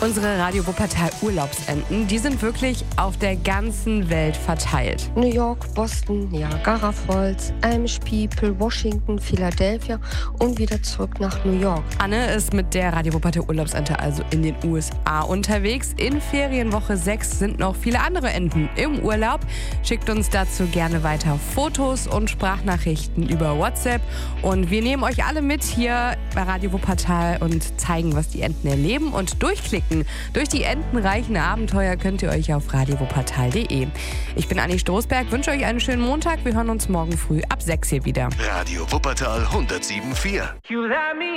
Unsere Radio Wuppertal Urlaubsenten, die sind wirklich auf der ganzen Welt verteilt. New York, Boston, Niagara Falls, Amish People, Washington, Philadelphia und wieder zurück nach New York. Anne ist mit der Radio Wuppertal Urlaubsente also in den USA unterwegs. In Ferienwoche 6 sind noch viele andere Enten im Urlaub. Schickt uns dazu gerne weiter Fotos und Sprachnachrichten über WhatsApp. Und wir nehmen euch alle mit hier bei Radio Wuppertal und zeigen, was die Enten erleben und durchklicken. Durch die entenreichen Abenteuer könnt ihr euch auf radiowuppertal.de. Ich bin Anni Stoßberg, wünsche euch einen schönen Montag. Wir hören uns morgen früh ab 6 hier wieder. Radio Wuppertal 107,4.